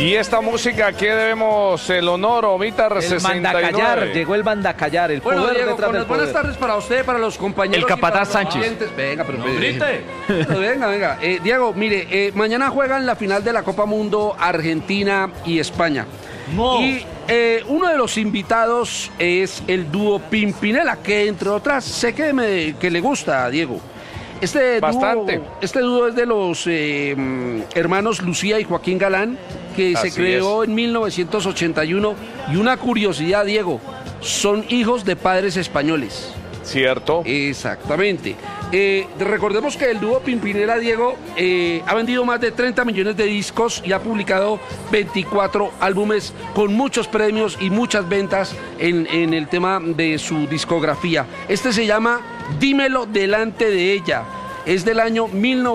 Y esta música, ¿a qué debemos el honor, Omitar El 69? Mandacallar, llegó el Mandacallar, el Bueno, poder Diego, detrás del buenas poder. tardes para usted, para los compañeros. El Capataz y para los Sánchez. oyentes. Venga, pero No grite. venga. Diego, mire, mañana juegan la final de la Copa Mundo Argentina y España. No. Y uno de los invitados es el dúo Pimpinela, que entre otras sé que le gusta a Diego. Bastante. Este dúo es de los hermanos Lucía y Joaquín Galán, que Así se creó en 1981. Y una curiosidad, Diego, son hijos de padres españoles. ¿Cierto? Exactamente. Recordemos que el dúo Pimpinela, Diego, ha vendido más de 30 millones de discos y ha publicado 24 álbumes con muchos premios y muchas ventas en el tema de su discografía. Este se llama Dímelo delante de ella. Es del año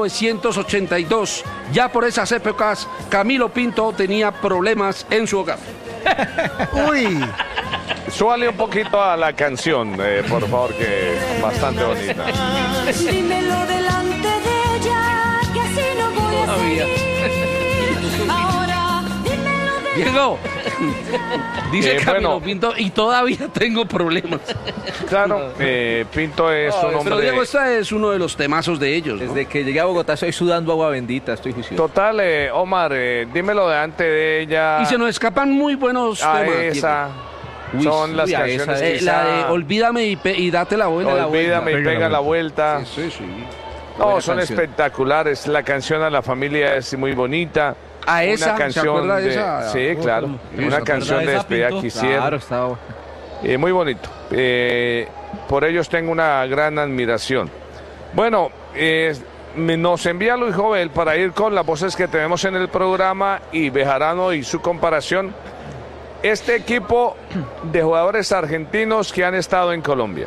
1982. Ya por esas épocas, Camilo Pinto tenía problemas en su hogar. Uy, Súbale un poquito a la canción, por favor, que es bastante bonita. Dímelo delante de ella, que así no voy a seguir. Ahora, dímelo delante. Diego, dice Camilo bueno. Pinto, y todavía tengo problemas. Claro, Pinto es un hombre... Pero Diego, este es uno de los temazos de ellos, ¿no? Desde que llegué a Bogotá estoy sudando agua bendita, estoy juicioso. Total, Omar, dímelo delante de ella. Y se nos escapan muy buenos a temas. esa. Uy, Son las uy, a canciones esa, la de Olvídame y date la buena. Olvídame y pega la vuelta. Sí. No, Buena son canción. espectaculares. La canción a la familia es muy bonita. A esa, una canción ¿se acuerda de esa? Sí, claro. Una canción de despedida que hicieron. Claro, estaba... Muy bonito. Por ellos tengo una gran admiración. Bueno, nos envía Luis Jovel para ir con las voces que tenemos en el programa y Bejarano y su comparación. Este equipo de jugadores argentinos que han estado en Colombia.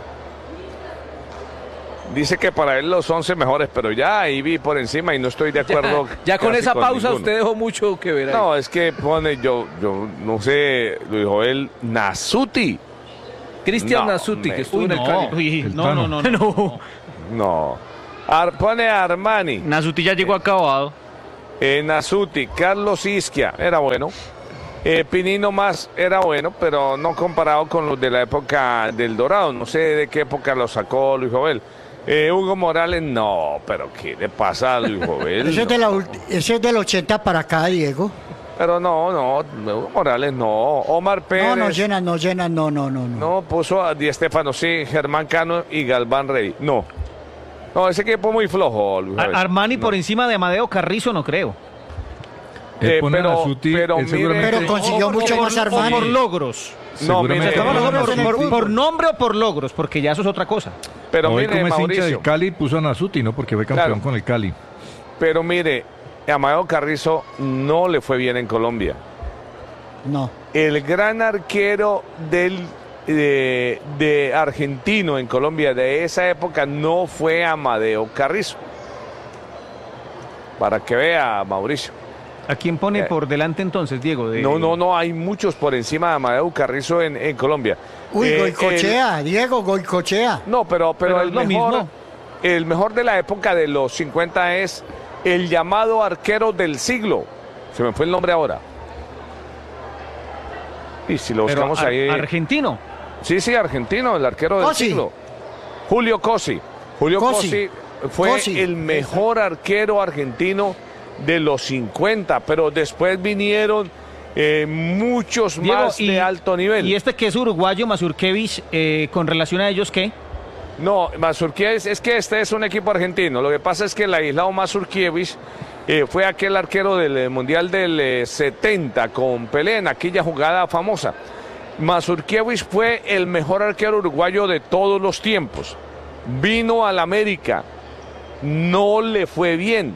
Dice que para él los 11 mejores, pero ya ahí vi por encima y no estoy de acuerdo. Ya con casi esa pausa ninguno. usted dejó mucho que ver ahí. No, es que pone, yo no sé, Luis Joel Nasuti. Cristian No, Nasuti, hombre. que estuvo Uy, en el no. Cali. Uy, no. No. Pone Armani, Nasuti ya llegó acabado. Nasuti, Carlos Isquia, era bueno. Pinino más era bueno, pero no comparado con los de la época del Dorado. No sé de qué época lo sacó Luis Jovel. Hugo Morales, no, pero ¿qué le pasa a Luis Jovel? eso es del 80 para acá, Diego. Pero no, Hugo Morales no. Omar Pérez. No llenan, no. No, puso a Di Stéfano, sí, Germán Cano y Galván Rey. No, ese equipo muy flojo, Luis Jovel. Armani No. por encima de Amadeo Carrizo, no creo. Pero mire, Pero consiguió mucho más O Armani. por logros. no, mire, Estamos hablando en el fútbol. por nombre o por logros, porque ya eso es otra cosa. pero Hoy mire, como es hincha Mauricio, del Cali puso a Nasuti, ¿no? Porque fue campeón Claro. con el Cali. pero mire, Amadeo Carrizo no le fue bien en Colombia. No. El gran arquero de argentino en Colombia de esa época no fue Amadeo Carrizo. Para que vea, Mauricio. ¿A quién pone por delante entonces, Diego? No, hay muchos por encima de Amadeo Carrizo en Colombia. Uy, Goicochea, Diego, Goicochea. No, pero Pero el es lo mejor, mismo. el mejor de la época de los 50 es el llamado arquero del siglo. Se me fue el nombre ahora. Y si lo Pero buscamos ahí. argentino. Sí, argentino, el arquero del Cosi. siglo. Julio Cosi. Julio Cosi. Cosi fue Cosi. el mejor arquero argentino de los 50, pero después vinieron muchos Diego, más de alto nivel. Y este que es uruguayo, Mazurkevich, con relación a ellos, ¿qué? No, Mazurkiewicz, es que este es un equipo argentino. Lo que pasa es que el aislado Mazurkiewicz fue aquel arquero del Mundial del 70 con Pelé en aquella jugada famosa. Mazurkiewicz fue el mejor arquero uruguayo de todos los tiempos. Vino al América, no le fue bien.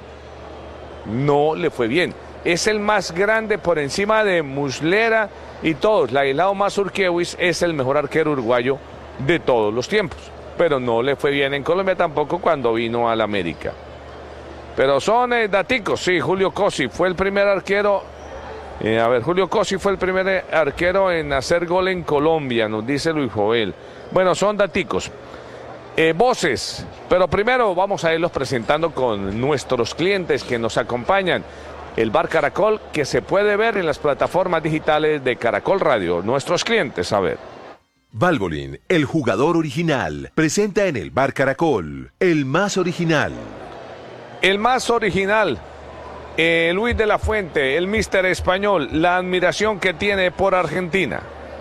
Es el más grande por encima de Muslera y todos. El aislado Mazurkiewicz es el mejor arquero uruguayo de todos los tiempos. Pero no le fue bien en Colombia tampoco cuando vino al América. Pero son daticos, sí, Julio Cosi fue el primer arquero. Julio Cosi fue el primer arquero en hacer gol en Colombia, nos dice Luis Joel. Bueno, son daticos. Voces, pero primero vamos a irlos presentando con nuestros clientes que nos acompañan. el Bar Caracol, que se puede ver en las plataformas digitales de Caracol Radio. Nuestros clientes, a ver. Valvoline, el jugador original, presenta en el Bar Caracol, el más original. El más original, Luis de la Fuente, el míster español, la admiración que tiene por Argentina.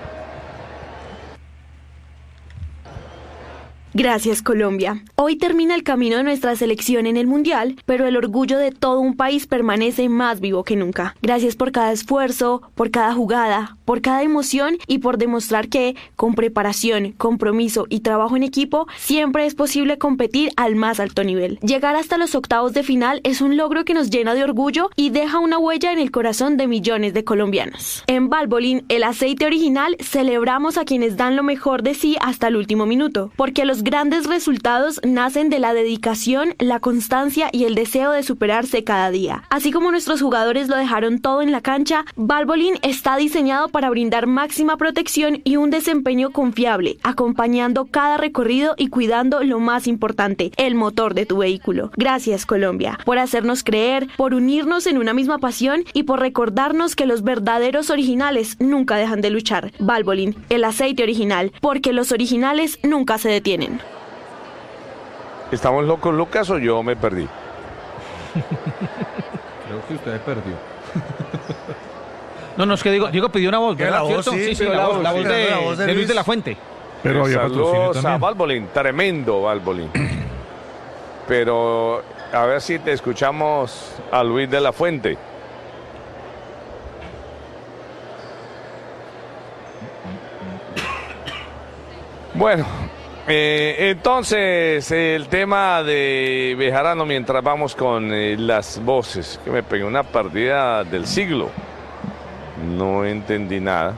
Gracias, Colombia. Hoy termina el camino de nuestra selección en el Mundial, pero el orgullo de todo un país permanece más vivo que nunca. Gracias por cada esfuerzo, por cada jugada, por cada emoción y por demostrar que, con preparación, compromiso y trabajo en equipo, siempre es posible competir al más alto nivel. Llegar hasta los octavos de final es un logro que nos llena de orgullo y deja una huella en el corazón de millones de colombianos. En Valvoline, el aceite original, celebramos a quienes dan lo mejor de sí hasta el último minuto, porque los grandes resultados nacen de la dedicación, la constancia y el deseo de superarse cada día. Así como nuestros jugadores lo dejaron todo en la cancha, Valvoline está diseñado para brindar máxima protección y un desempeño confiable, acompañando cada recorrido y cuidando lo más importante, el motor de tu vehículo. Gracias, Colombia, por hacernos creer, por unirnos en una misma pasión y por recordarnos que los verdaderos originales nunca dejan de luchar. Valvoline, el aceite original, porque los originales nunca se detienen. ¿Estamos locos, Lucas, o yo me perdí? Creo que usted perdió. No, es que Diego pidió una voz, ¿verdad? La voz, ¿Cierto? sí, la voz, sí, la la voz voz de Luis de la Fuente. Pero había patrocinio Saludos a también. Valvoline, tremendo Valvoline. Pero a ver si te escuchamos a Luis de la Fuente. Bueno, entonces el tema de Bejarano, mientras vamos con las voces, que me pegué una partida del siglo. No entendí nada.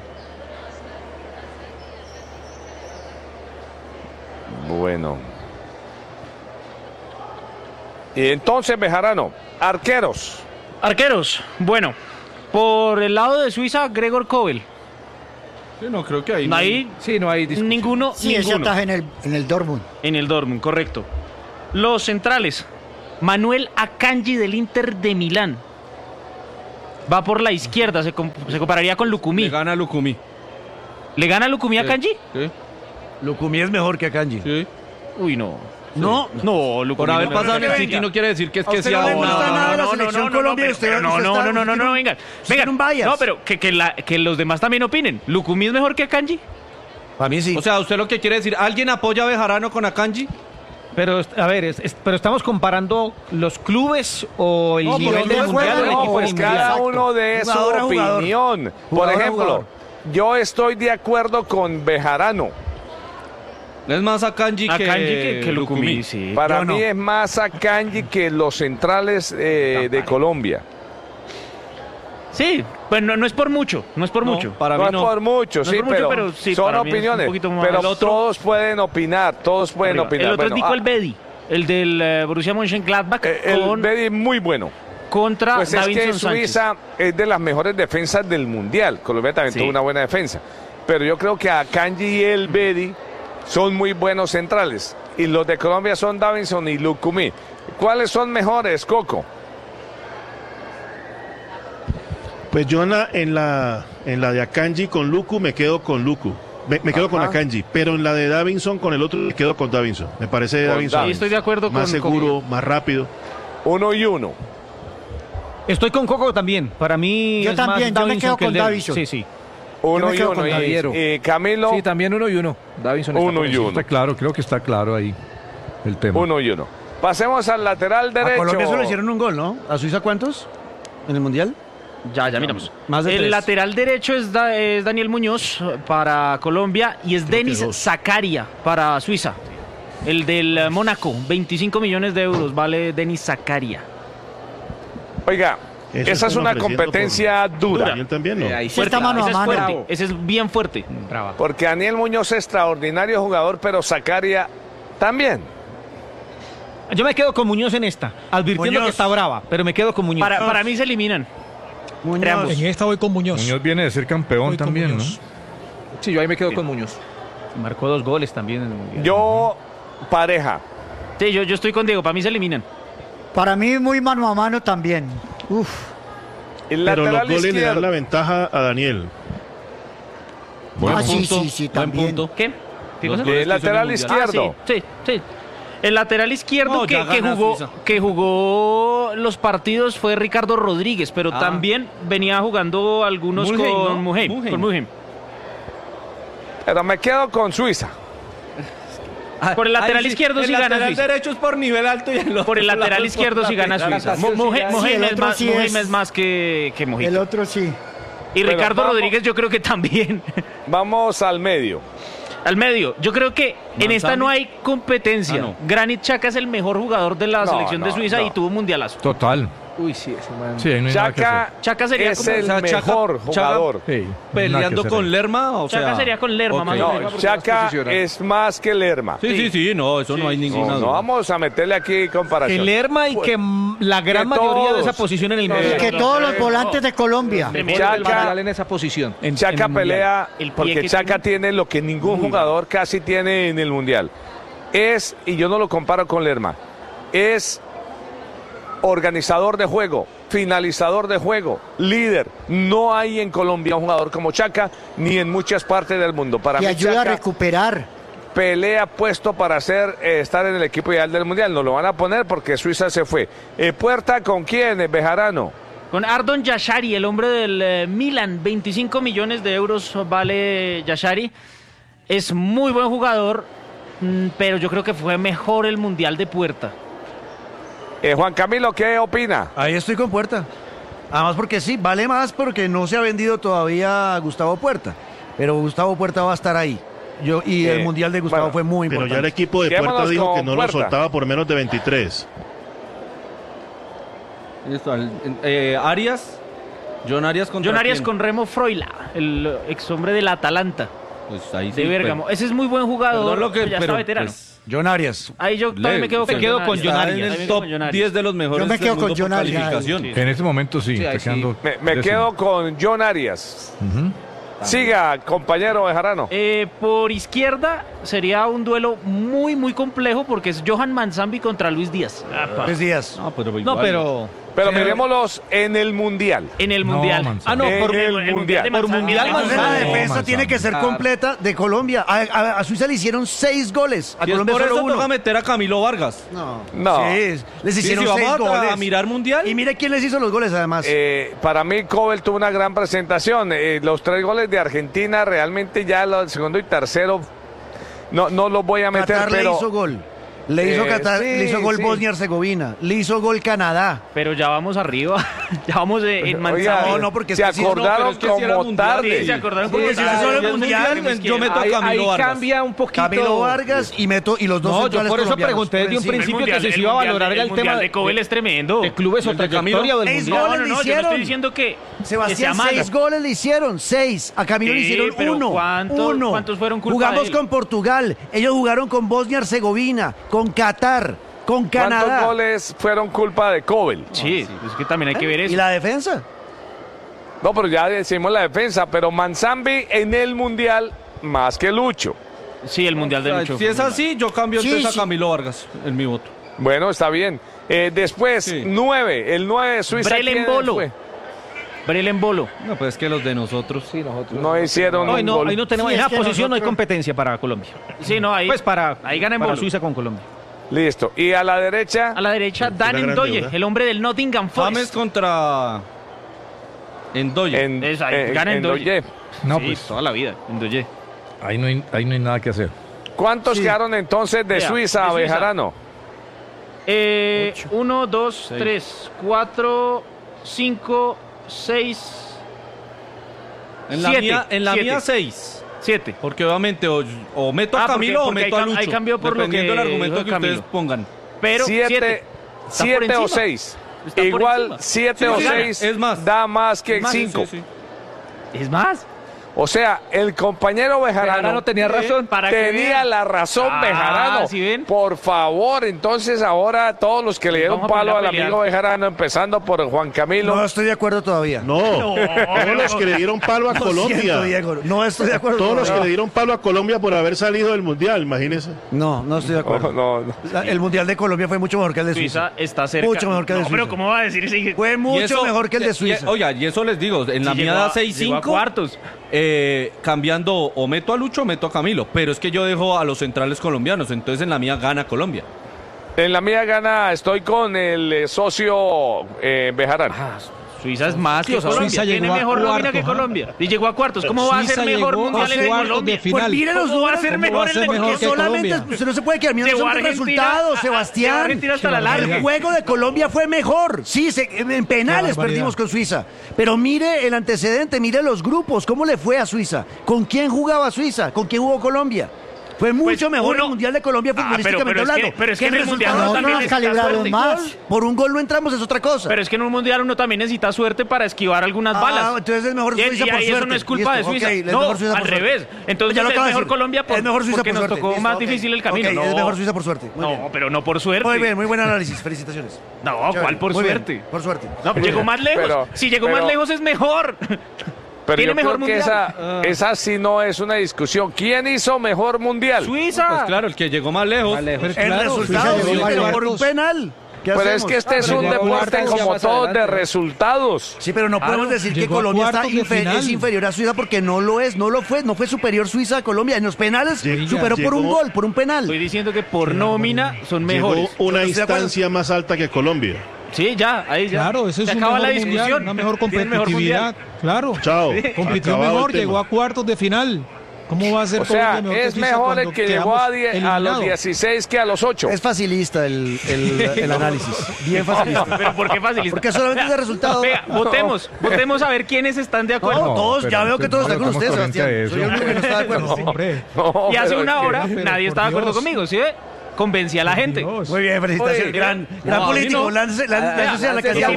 Bueno. Y entonces, Bejarano, arqueros. Arqueros, bueno, por el lado de Suiza, Gregor Kobel. Sí, no, creo que ahí. Ahí Sí, no hay discusión. ninguno, Sí, ese ninguno. ataje en el Dortmund. En el Dortmund, correcto. Los centrales, Manuel Akanji del Inter de Milán. Va por la izquierda, se compararía con Lukumi. Le gana Lukumi. ¿Le gana Lukumi a Akanji? Sí. Lukumi es mejor que Akanji. Sí. Uy, no. No, No, Lukumi. Por haber no, pasado en el venga. City no quiere decir que es ¿A que usted sea no le una- gusta nada la selección Colombia? No, venga. Venga, un bias. No, pero que los demás también opinen. ¿Lukumi es mejor que Akanji? Para mí sí. O sea, ¿usted lo que quiere decir? ¿Alguien apoya a Bejarano con Akanji? Pero, a ver, pero estamos comparando los clubes o el No, nivel por del el mundial o el juego, No, equipo pues del cada mundial. uno de su Jugador a jugador. opinión. Por Jugador a ejemplo, jugador. yo estoy de acuerdo con Bejarano. Es más Akanji Que Lukumi, sí. Para Yo no. mí es más Akanji que los centrales de Colombia. Sí, pues no es por mucho, no es por mucho. Para No mí es no. por mucho, No es sí, por mucho, pero, pero sí, son para mí es un opiniones. poquito más. Pero El otro- todos pueden opinar, todos pueden Arriba. opinar. El otro Bueno, es Nico el Bedi, el del Borussia Mönchengladbach el Bedi es muy bueno. contra Pues es Davinson que Sánchez. Suiza es de las mejores defensas del Mundial. Colombia también Sí. tuvo una buena defensa. Pero yo creo que Akanji y el Bedi son muy buenos centrales. Y los de Colombia son Davinson y Lukumi. ¿Cuáles son mejores, Coco? Pues yo en la de Akanji con Luku me quedo con Luku. Me quedo con Ajá. Akanji, pero en la de Davinson con el otro me quedo con Davinson. Me parece Con Davinson Davinson. Sí, estoy de acuerdo más con seguro, más rápido. 1-1. Estoy con Coco también. Para mí Yo es también, más yo me Davinson quedo que el con del- Davinson. Sí, sí. 1-1. con Daviero. Camilo, Sí, también 1-1. Davinson está por 1-1. Está claro, creo que está claro ahí el tema. 1-1. Pasemos al lateral derecho. A Colombia solo hicieron un gol, ¿no? ¿A Suiza cuántos? ¿En el Mundial? Ya miramos. Más de El 3. lateral derecho es Daniel Muñoz para Colombia y es Denis dos. Zakaria para Suiza. El del Mónaco, 25 millones de euros vale Denis Zakaria. Oiga, Eso esa es están una ofreciendo competencia dura. Daniel también, ¿no? Ahí Sí, está mano ese a es mano. fuerte, ese es bien fuerte. Brava. Porque Daniel Muñoz es extraordinario jugador, pero Zakaria también. Yo me quedo con Muñoz en esta, advirtiendo Muñoz. que está brava, pero me quedo con Muñoz. Para mí se eliminan. Entre ambos. Muñoz. esta voy con Muñoz. Muñoz viene de ser campeón Voy con también, Muñoz. Sí, yo ahí me quedo con Muñoz. Marcó 2 goles también en el mundial. Yo, pareja. Sí, yo estoy con Diego, para mí se eliminan. Para mí muy mano a mano también. Uf. El Pero los lateral goles le dan izquierdo. la ventaja a Daniel. Buen sí, punto, sí, sí, buen también. punto. ¿Qué? ¿Qué cosa? Los goles que lateral hizo en el izquierdo. Sí. El lateral izquierdo No, ya gana Suiza. que jugó los partidos fue Ricardo Rodríguez, pero también venía jugando algunos Mulheim, con ¿no? Mulheim, Mulheim. con Mulheim. Pero me quedo con Suiza. Por el lateral izquierdo sí el gana lateral Suiza. derecho es por nivel alto y el otro Por el lateral lado es izquierdo por sí gana lateral. Suiza. Sí, Mulheim el otro sí es- es más que Mujica. El otro sí. Y Bueno, Ricardo vamos. Rodríguez yo creo que también. Vamos al medio. Al medio, yo creo que en esta no hay competencia. Ah, no. Granit Xhaka es el mejor jugador de la No, selección de no, Suiza no. y tuvo un mundialazo. Total. Uy, sí, ese man. Sí, ahí no hay nada que Chaka hacer. Xhaka sería es como... el o sea, Chaka- mejor jugador. Sí, nada que Peleando hacer con ahí. Lerma, o sea... Chaka sería con Lerma, ok. más o No, menos. Chaka es más que Lerma. Sí, no, eso no hay ninguna No duda. vamos a meterle aquí comparación. Que Lerma y que la gran que mayoría de esa todos. posición en el No, mundo. Y que todos los volantes de Colombia. Chaka- Mundial en esa posición. Chaka pelea El pie porque que Chaka tiene lo que ningún jugador casi tiene en el Mundial. Y yo no lo comparo con Lerma, es organizador de juego, finalizador de juego, líder. No hay en Colombia un jugador como Chaka, ni en muchas partes del mundo. Para Que mí ayuda a Chaka recuperar. pelea puesto para estar en el equipo ideal del Mundial. No lo van a poner porque Suiza se fue. ¿Puerta con quién, Bejarano? Con Ardon Yashari, el hombre del Milan, 25 millones de euros vale Yashari. Es muy buen jugador, pero yo creo que fue mejor el Mundial de Puerta. Juan Camilo, ¿qué opina? Ahí estoy con Puerta. Además porque sí, vale más porque no se ha vendido todavía Gustavo Puerta. Pero Gustavo Puerta va a estar ahí. El Mundial de Gustavo bueno, fue muy Pero importante. ya el equipo de Quedémonos Puerta dijo con que no Puerta. lo soltaba por menos de 23. Listo, Arias, John Arias contra John Arias quién? con Remo Freuler, el ex hombre del Atalanta, Pues ahí sí, de Bérgamo. pero- Ese es muy buen jugador, Perdón lo que- pero ya pero, está veterano. pues, John Arias. Ahí yo también me quedo se con quedó John con Arias. John También Arias. me En el quedo top con John Arias. 10 de los mejores Yo me quedo del mundo con John por Arias. calificación. Sí. En este momento sí, Sí, ahí está quedando Me décimo. quedo con John Arias. Siga, compañero Bejarano. Por izquierda sería un duelo muy, muy complejo porque es Johan Manzambi contra Luis Díaz. Tres días. No, pero No, igual. pero... Pero miremoslos en el Mundial. En el No, Mundial. Manzambi. No, En por el Mundial. de Por Manzambi. Mundial, Entonces la Manzambi. defensa Manzambi. tiene que ser completa de Colombia. A Suiza le hicieron 6 goles. A Si es Colombia por solo eso uno. toca meter a Camilo Vargas. No. No. Sí, les Sí, hicieron si vamos 6 goles. a mirar Mundial. Y mire quién les hizo los goles además. Para mí, Cobel tuvo una gran presentación. Los 3 goles de Argentina, realmente ya el segundo y tercero, no los voy a meter, Qatar pero le hizo gol. Le hizo Qatar, sí, le hizo gol sí. Bosnia-Herzegovina. Le hizo gol Canadá. Pero ya vamos arriba. Ya vamos en Oiga, Manzambi. no, porque se es que sí, no, acordaron pero es que si era como mundial, tarde. Sí, se acordaron Porque porque si es solo el mundial, yo meto a Ahí Camilo Vargas. cambia un poquito. Camilo Vargas y los dos No, yo centrales por eso colombianos pregunté desde un por encima. principio que si se iba a valorar el tema de Cobel es tremendo. de clubes o ¿El de Camilo? trayectoria o del 6 mundial. goles le yo no hicieron. estoy diciendo que Sebastián, sea malo. 6 goles le hicieron, 6. A Camilo le Sí, hicieron pero 1. ¿cuántos fueron culpa Jugamos de él? con Portugal. Ellos jugaron con Bosnia-Herzegovina, con Qatar, con Canadá. ¿Cuántos goles fueron culpa de Cobel? Sí, es que también hay que ver ¿Y eso. la defensa? No, pero ya decimos la defensa, pero Manzambi en el Mundial más que Lucho. Sí, el Mundial de O sea, Lucho. si es así, yo cambio Sí, entonces sí. a Camilo Vargas en mi voto. Bueno, está bien. Después, Sí. 9, el 9 de Suiza. Brelen ¿quién Bolo. fue? Brelen Bolo. No, pues es que los de nosotros. Sí, nosotros. No hicieron Ahí un no, gol. ahí no tenemos. Sí, en es esa que posición no hay nosotros- competencia para Colombia. Sí, no, ahí, Pues para, ahí gana en para Bolo. Suiza con Colombia. Listo. Y a la derecha, A la derecha, Dan gran Ndoye, deuda. el hombre del Nottingham James Forest. contra Endoye. Gana Ndoye. Ndoye. No, Sí, pues toda la vida, Ndoye. ahí no hay nada que hacer. ¿Cuántos Sí. quedaron entonces de Vea, Suiza, de Suiza. Bejarano? 1, 2, Seis. 3, 4, 5, 6, En la siete, mía, en la siete. mía 6. 7. Porque obviamente o meto a Ah, porque- Camilo o porque meto ahí a cam- Lucho. ahí cambió por lo dependiendo que del argumento dijo que Camilo. ustedes pongan. Pero 7 7 o 6. Está por Igual encima. 7 Sí, o sí, 6 es más. da más que Más, 5. sí, sí. Es más. O sea, el compañero Bejarano tenía razón. Para que tenía vean. la razón, Bejarano. ¿sí ven? Por favor, entonces ahora todos los que le dieron Vamos a poner palo a al pelear. amigo Bejarano, empezando por Juan Camilo. No estoy de acuerdo todavía. No, todos los que le dieron palo a Lo Colombia. siento, Diego, no estoy de acuerdo. Todos los que todavía. le dieron palo a Colombia por haber salido del Mundial, imagínese. No, no estoy de acuerdo. No. El Mundial de Colombia fue mucho mejor que el de Suiza. Suiza está cerca. Mucho mejor que el de No, Suiza. pero ¿cómo va a decir si Fue Y mucho eso- mejor que el de y- Suiza. Oiga, y eso les digo, en la si mía llegó da a 6-5. cuartos? Cambiando o meto a Lucho o meto a Camilo. Pero es que yo dejo a los centrales colombianos, entonces en la mía gana Colombia. En la mía gana, estoy con el socio Bejarano. Suiza es más que Suiza Colombia. Tiene llegó a mejor nómina cuartos, que ¿ah? Colombia. Y llegó a cuartos. ¿Cómo va a Suiza ser mejor llegó mundial a en cuartos Colombia? de final. Pues mire los ¿Cómo va a números, ser ¿cómo mejor va a en ser la mejor porque que solamente Colombia? usted no se puede quedar mirando Llegó son Argentina resultados, a Sebastián. Argentina hasta la El larga. juego de Colombia fue mejor. Sí, en penales barbaridad. perdimos con Suiza. Pero mire el antecedente, mire los grupos, cómo le fue a Suiza. ¿Con quién jugaba Suiza? ¿Con quién jugó Colombia? Fue mucho mejor uno- el Mundial de Colombia futbolísticamente pero es que- hablando. pero es que ¿Qué en el Mundial resultado? no también necesita suerte. Por un gol no entramos, es otra cosa. Pero es que en un mundial uno también necesita suerte para esquivar algunas balas. Entonces es mejor Y- Suiza y por ahí suerte. eso no es culpa Listo, de Suiza. ok, es No, mejor Suiza por al suerte. revés. Entonces Ya lo es acabo de mejor decir. Colombia Es mejor Suiza porque por nos suerte. tocó Listo, más ok. difícil el camino. Ok, No, es mejor Suiza por suerte. Muy bien. no, pero no por suerte. Muy bien, muy buen análisis. Felicitaciones. No, Chévere. ¿cuál por Muy bien, suerte? por suerte. No, llegó más lejos. Pero- si llegó más pero- lejos es mejor. Pero ¿Tiene yo mejor creo que mundial? esa sí no es una discusión. ¿Quién hizo mejor mundial? Suiza. Pues claro, el que llegó más lejos. Pero El claro, resultado, Suiza sí, llegó a pero por un cuartos. penal. ¿Qué Pero es hacemos? que este es un llegó a deporte cuartos, como más todo de adelante. resultados. Sí, pero no podemos decir que Llegó a Colombia está cuartos de final. es inferior a Suiza porque no lo es, no lo fue, no fue superior Suiza a Colombia. En los penales superó por un llegó- gol, por un penal. Estoy diciendo que por nómina son mejores. Llegó una Yo estoy de acuerdo. instancia más alta que Colombia. Sí, ya, ahí ya. Claro, eso es Se un acaba mejor la mundial, discusión. una mejor Tiene mejor competitividad. Claro. Chao. Compitió Acabado mejor, el tema. llegó a cuartos de final. ¿Cómo va a ser O sea, Colombia mejor que es Suiza mejor el cuando que llegó a, quedamos a los eliminados? 16 que a los 8. Es facilista el análisis. Bien facilista. Pero ¿por qué fácil? Porque solamente es de resultado. Vea, votemos a ver quiénes están de acuerdo. No, todos, pero ya veo que todos entonces están con no usted, estamos Sebastián. corriente de Soy el eso. único que no está de acuerdo. Hombre, No, Y hace pero una es que- hora pero nadie por estaba de acuerdo Dios. conmigo, ¿sí ve? Convencí a la gente. Dios. Muy bien, felicitaciones. Oye, Gran no, político. no. Láncese a la calle.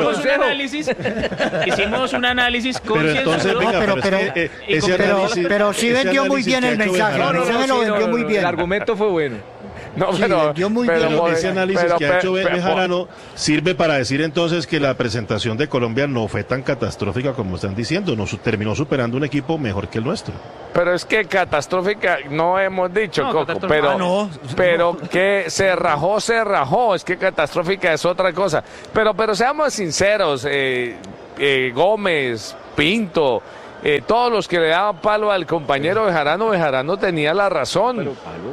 Hicimos un análisis Pero entonces, concienzudo. venga, pero- pero, es que, y ese pero- análisis- pero sí ese vendió muy análisis bien que el ha hecho mensaje. Bejarano- No, no, me lo vendió muy bien. El argumento fue bueno. No, Sí, pero, vendió muy pero, bien. por- Ese análisis pero- que ha hecho pero- Bejarano sirve para decir entonces que la presentación de Colombia no fue tan catastrófica como están diciendo, terminó superando un equipo mejor que el nuestro. Pero es que catastrófica no hemos dicho, No, Coco, catastrófica. pero, Ah, no. pero que se rajó, es que catastrófica es otra cosa. Pero seamos sinceros, Gómez, Pinto, todos los que le daban palo al compañero Bejarano tenía la razón.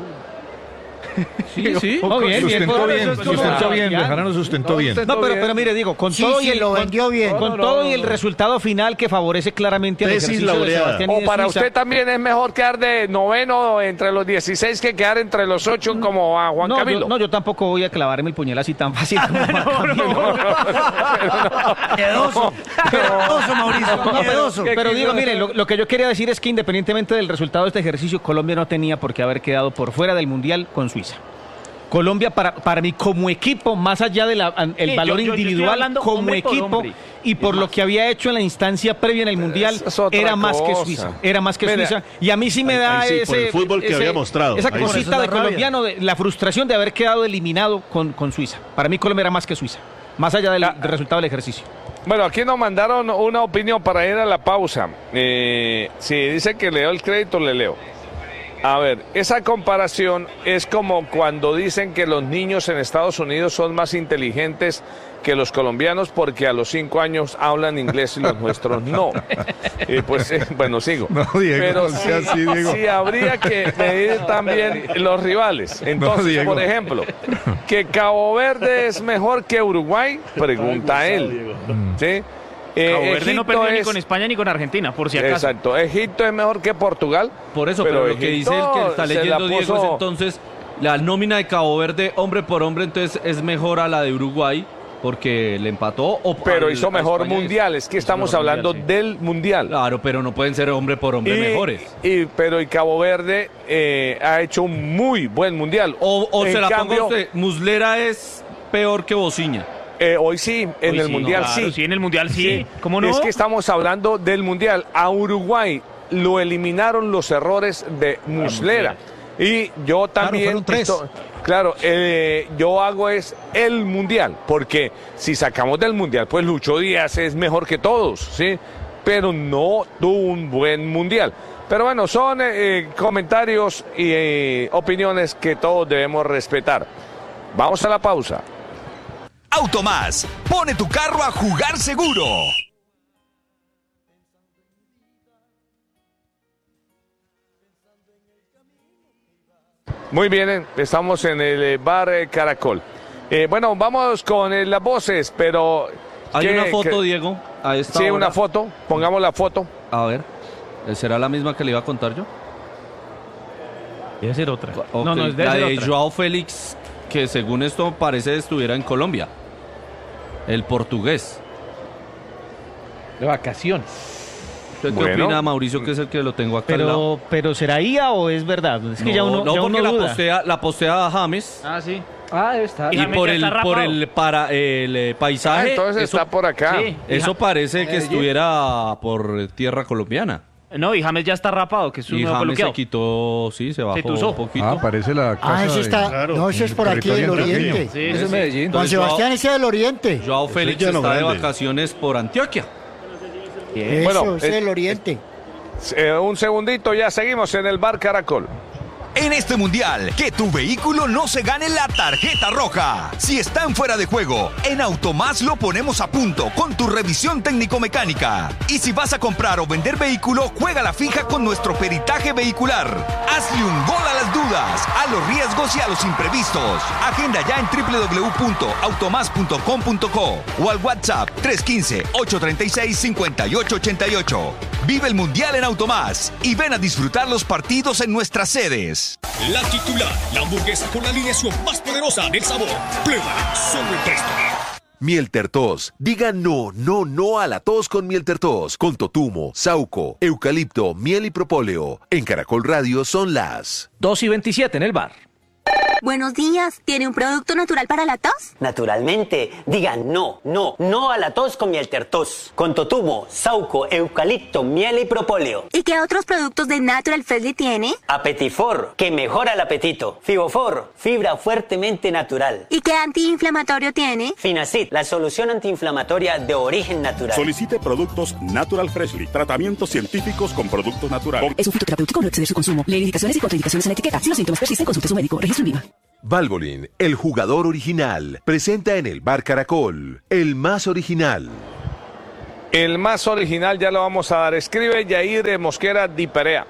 Sí, sí. No, bien, Sustentó bien, eso es como- sustentó bien, Bejarano sustentó bien. No, pero mire, digo, con Sí, todo sí, y el, lo vendió bien. con todo y el resultado final que favorece claramente al Tesis ejercicio de laureada. Sebastián y O de para Suiza. usted también es mejor quedar de noveno entre los 16 que quedar entre los 8 como a Juan No, Camilo. yo tampoco voy a clavarme el puñal así tan fácil como Juan Camilo. Miedoso. Miedoso, Mauricio. Miedoso. Pero digo, mire, lo que yo quería decir es que independientemente del resultado de este ejercicio, Colombia no tenía por qué haber quedado por fuera del Mundial con Suiza. Colombia, para mí, como equipo, más allá del Sí, valor yo estoy individual, hablando como hombre por equipo, hombre. y por lo que había hecho en la instancia previa en el Mundial, es otra era más que cosa. Suiza. Era más que Mira, Suiza. Y a mí sí me da ahí sí, por el fútbol que había mostrado. esa Ahí sí. cosita Por eso de es la rabia. colombiano, de la frustración de haber quedado eliminado con Suiza. Para mí, Colombia era más que Suiza. Más allá del resultado del ejercicio. Bueno, aquí nos mandaron una opinión para ir a la pausa. Si dice que leo el crédito, le leo. A ver, esa comparación es como cuando dicen que los niños en Estados Unidos son más inteligentes que los colombianos porque a los 5 años hablan inglés y los nuestros no. Y pues, bueno, sigo. No, Diego, Pero no sea así, Diego. sí habría que medir también los rivales. Entonces, Diego. por ejemplo, que Cabo Verde es mejor que Uruguay, pregunta él. ¿Sí? Cabo Verde no Egipto perdió ni es- con España ni con Argentina, por si acaso. Exacto, Egipto es mejor que Portugal. Por eso, pero lo que dice el que está se la leyendo Diego es puso- entonces la nómina de Cabo Verde, hombre por hombre, entonces es mejor a la de Uruguay porque le empató. Pero al- hizo a mejor España mundial, es que hizo estamos mejor hablando mundial, sí. del mundial. Claro, pero no pueden ser hombre por hombre mejores. Pero Cabo Verde ha hecho un muy buen mundial. O En se la cambio, pongo a usted, Muslera es peor que Bociña. Hoy sí, en Hoy el sí, mundial claro, sí. sí, en el mundial sí. ¿Cómo no? Es que estamos hablando del mundial. A Uruguay lo eliminaron los errores de Muslera. Y yo también, yo hago es el Mundial, porque si sacamos del Mundial, pues Lucho Díaz es mejor que todos, ¿sí? Pero no tuvo un buen Mundial. Pero bueno, son comentarios y opiniones que todos debemos respetar. Vamos a la pausa. Automás, pone tu carro a jugar seguro. Muy bien, estamos en el bar Caracol. Bueno, vamos con las voces, pero... Hay una foto, Diego, a esta hora. Una foto, pongamos la foto. A ver, ¿será la misma que le iba a contar yo? Debe ser otra. Okay. No, es de la de Joao Félix, que según esto parece estuviera en Colombia. El portugués. De vacaciones. ¿Qué opina Mauricio, que es el que lo tengo acá al lado? Pero ¿será IA o es verdad? Es que no, porque la postea James. Ah, sí. Debe estar. Y por el paisaje. Entonces eso, está por acá. Sí. Eso parece que estuviera por tierra colombiana. No, y James ya está rapado, que es un nuevo nuevo James se quitó, se bajó un poquito. Parece la casa. Ese está. Claro, no, ese es por aquí del oriente. Sí, eso es Medellín. Juan Sebastián, ese es del oriente. Joao Félix está de vacaciones por Antioquia. Eso, ese es del oriente. Un segundito, ya seguimos en el bar Caracol. En este mundial, que tu vehículo no se gane la tarjeta roja. Si están fuera de juego, en Automás lo ponemos a punto con tu revisión técnico-mecánica. Y si vas a comprar o vender vehículo, juega la fija con nuestro peritaje vehicular. Hazle un gol a las dudas, a los riesgos y a los imprevistos. Agenda ya en www.automás.com.co o al WhatsApp 315-836-5888. Vive el mundial en Automás y ven a disfrutar los partidos en nuestras sedes. La titular, la hamburguesa con la alineación más poderosa del sabor. Pruébala solo en Presto. Miel Tertos. Diga no, no, no a la tos con Miel Tertos. Con totumo, sauco, eucalipto, miel y propóleo. En Caracol Radio son las 2:27 en el bar. Buenos días, ¿tiene un producto natural para la tos? Naturalmente, digan no, no, no a la tos con Miel Tertos. Con totumo, sauco, eucalipto, miel y propóleo. ¿Y qué otros productos de Natural Freshly tiene? Apetifor, que mejora el apetito. Fibofor, fibra fuertemente natural. ¿Y qué antiinflamatorio tiene? Finacid, la solución antiinflamatoria de origen natural. Solicite productos Natural Freshly, tratamientos científicos con productos naturales. Es un fitoterapéutico, no exceder su consumo. Lee indicaciones y contraindicaciones en la etiqueta. Si los síntomas persisten, consulte a su médico. Registro en Viva. Valvoline, el jugador original, presenta en el bar Caracol, el más original. El más original ya lo vamos a dar. Escribe Yair Mosquera Di Perea.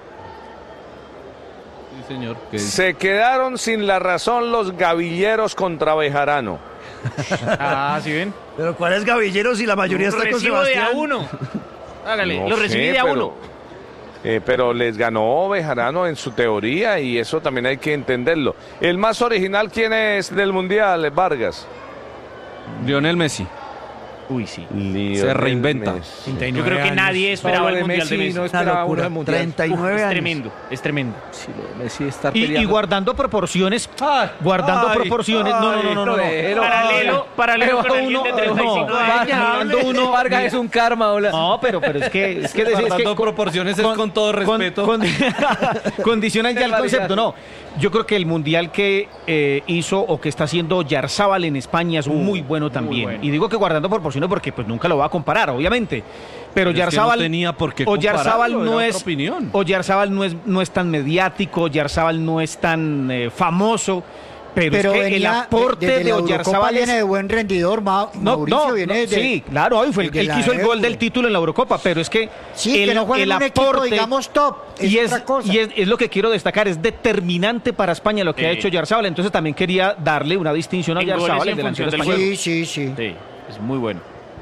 Sí, señor. Se quedaron sin la razón los gavilleros contra Bejarano. ¿Sí ven? Pero ¿cuáles gavilleros si la mayoría está con Sebastián? Recibo de A1. Hágale, No lo recibí sé, de A1. Pero les ganó Bejarano en su teoría y eso también hay que entenderlo. El más original, ¿quién es del Mundial, Vargas? Lionel Messi. Uy, sí. Se reinventa. Yo creo que nadie esperaba el Mundial de Messi. No esperaba uno del Mundial. 39 años. Es tremendo, es tremendo. Sí, lo de Messi está peleando. Y guardando proporciones. Proporciones. No. Paralelo con alguien de 35 años. Vargas es un karma. No, pero es que guardando proporciones es con todo respeto. Condicionan ya el concepto, no. Yo creo que el mundial que hizo o que está haciendo Yarzábal en España es muy bueno también. Muy bueno. Y digo que guardando proporciones porque pues nunca lo va a comparar, obviamente. Pero Yarzábal no tenía por qué compararlo, Yarzábal no es tan mediático, Yarzábal no es tan famoso. Pero es que el aporte de Oyarzábal viene de buen rendidor, Mauricio viene de... Sí, claro, él quiso el gol del título en la Eurocopa, pero es que que no juega en un equipo, digamos, top, es lo que quiero destacar, es determinante para España lo que ha hecho Oyarzábal, entonces también quería darle una distinción a Oyarzábal, el delantero español. Sí. Es muy bueno.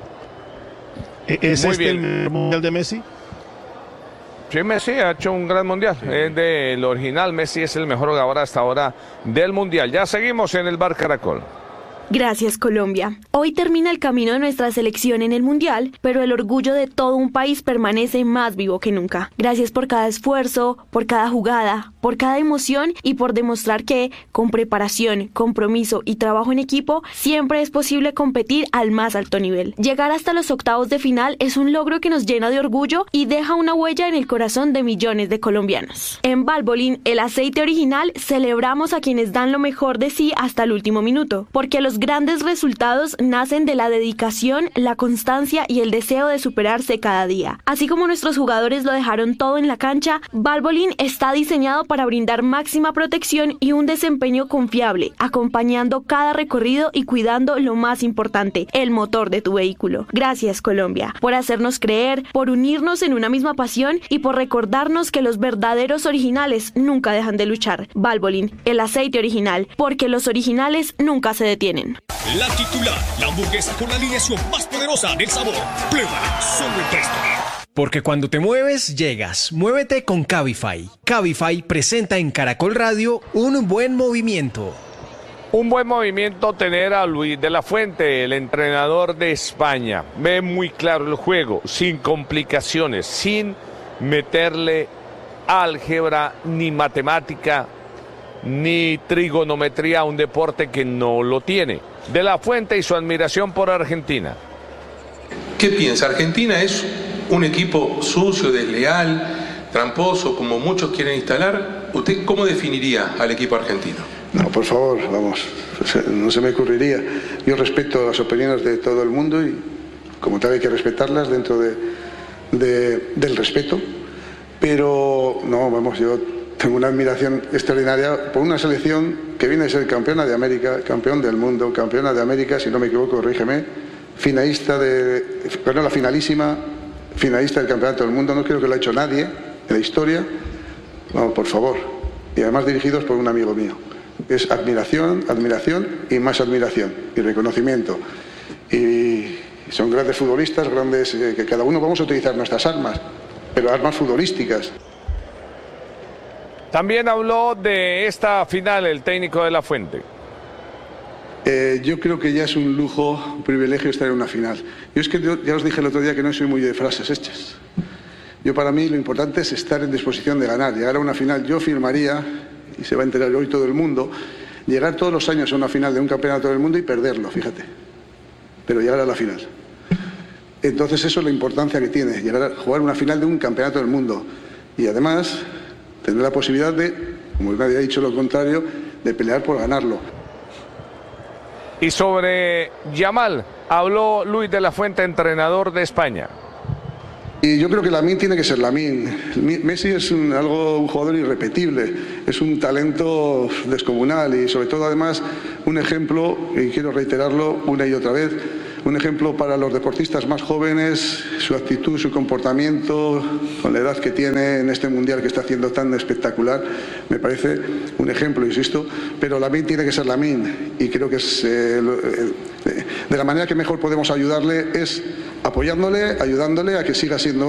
¿Es el mundial de Messi? Sí, Messi ha hecho un gran mundial. Sí. Es del original. Messi es el mejor jugador hasta ahora del mundial. Ya seguimos en el bar Caracol. Gracias, Colombia. Hoy termina el camino de nuestra selección en el Mundial, pero el orgullo de todo un país permanece más vivo que nunca. Gracias por cada esfuerzo, por cada jugada, por cada emoción y por demostrar que, con preparación, compromiso y trabajo en equipo, siempre es posible competir al más alto nivel. Llegar hasta los octavos de final es un logro que nos llena de orgullo y deja una huella en el corazón de millones de colombianos. En Valvoline, el aceite original, celebramos a quienes dan lo mejor de sí hasta el último minuto, porque los grandes resultados nacen de la dedicación, la constancia y el deseo de superarse cada día. Así como nuestros jugadores lo dejaron todo en la cancha, Valvoline está diseñado para brindar máxima protección y un desempeño confiable, acompañando cada recorrido y cuidando lo más importante, el motor de tu vehículo. Gracias, Colombia, por hacernos creer, por unirnos en una misma pasión y por recordarnos que los verdaderos originales nunca dejan de luchar. Valvoline, el aceite original, porque los originales nunca se detienen. La titular, la hamburguesa con la alineación más poderosa del sabor. Prueba solo el resto. Porque cuando te mueves, llegas. Muévete con Cabify. Cabify presenta en Caracol Radio un buen movimiento. Un buen movimiento tener a Luis de la Fuente, el entrenador de España. Ve muy claro el juego, sin complicaciones, sin meterle álgebra, ni matemática, ni trigonometría a un deporte que no lo tiene. De la Fuente y su admiración por Argentina. ¿Qué piensa? ¿Argentina es un equipo sucio, desleal, tramposo, como muchos quieren instalar? ¿Usted cómo definiría al equipo argentino? No, por favor, vamos, no se me ocurriría. Yo respeto las opiniones de todo el mundo y como tal hay que respetarlas dentro del respeto, pero no, vamos, yo tengo una admiración extraordinaria por una selección que viene a ser campeona de América, campeón del mundo, campeona de América, si no me equivoco, corrígeme, la finalísima, finalista del campeonato del mundo, no creo que lo ha hecho nadie en la historia, vamos, por favor, y además dirigidos por un amigo mío. Es admiración, admiración y más admiración y reconocimiento. Y son grandes futbolistas, grandes, que cada uno vamos a utilizar nuestras armas, pero armas futbolísticas. También habló de esta final el técnico de la Fuente. Yo creo que ya es un lujo, un privilegio estar en una final. Yo es que ya os dije el otro día que no soy muy de frases hechas. Yo para mí lo importante es estar en disposición de ganar, llegar a una final. Yo firmaría, y se va a enterar hoy todo el mundo, llegar todos los años a una final de un campeonato del mundo y perderlo, fíjate. Pero llegar a la final. Entonces eso es la importancia que tiene, llegar a jugar una final de un campeonato del mundo. Y además tener la posibilidad de, como nadie ha dicho lo contrario, de pelear por ganarlo. Y sobre Yamal, habló Luis de la Fuente, entrenador de España. Y yo creo que Lamine tiene que ser Lamine. Messi es un jugador irrepetible, es un talento descomunal y sobre todo además un ejemplo, y quiero reiterarlo una y otra vez, un ejemplo para los deportistas más jóvenes, su actitud, su comportamiento, con la edad que tiene en este mundial que está haciendo tan espectacular, me parece un ejemplo, insisto, pero Lamine tiene que ser Lamine y creo que es, de la manera que mejor podemos ayudarle es apoyándole, ayudándole a que siga siendo